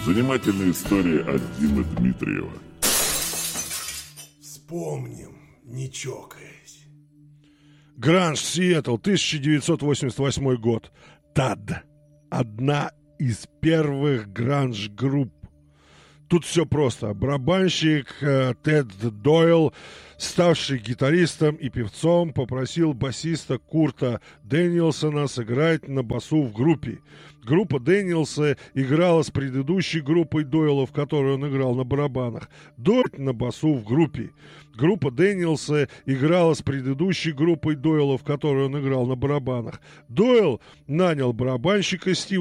Занимательная история от Димы Дмитриева. Вспомним, не чокаясь. Гранж, Сиэтл, 1988 год. ТАД. Одна из первых гранж-групп. Тут все просто. Барабанщик Тед Дойл, ставший гитаристом и певцом, попросил басиста Курта Дэниелсона сыграть на басу в группе. Группа Дэниелса играла с предыдущей группой Дойла, в которой он играл на барабанах. Дойл на басу в группе. Группа Дэниелса играла с предыдущей группой Дойла, в которой он играл на барабанах. Дойл нанял барабанщика Стива